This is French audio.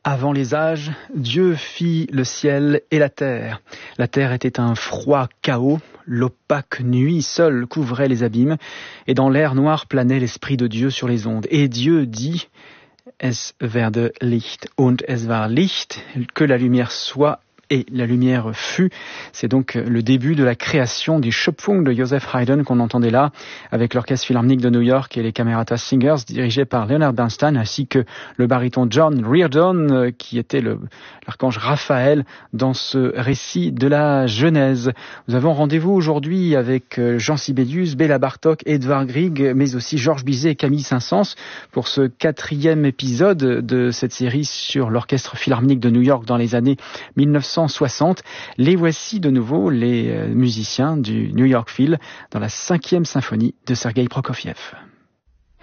Avant les âges, Dieu fit le ciel et la terre. La terre était un froid chaos, l'opaque nuit seule couvrait les abîmes, et dans l'air noir planait l'Esprit de Dieu sur les ondes. Et Dieu dit, es werde Licht, und es war Licht, que la lumière soit, et la lumière fut. C'est donc le début de la création du Schöpfung de Joseph Haydn qu'on entendait là, avec l'Orchestre Philharmonique de New York et les Camerata Singers dirigés par Leonard Bernstein, ainsi que le baryton John Reardon, qui était l'archange Raphaël dans ce récit de la Genèse. Nous avons rendez-vous aujourd'hui avec Jean Sibelius, Béla Bartók, Edvard Grieg, mais aussi Georges Bizet et Camille Saint-Saëns pour ce 4e épisode de cette série sur l'Orchestre Philharmonique de New York dans les années 1960. Les voici de nouveau, les musiciens du New York Phil, dans la 5e symphonie de Sergueï Prokofiev.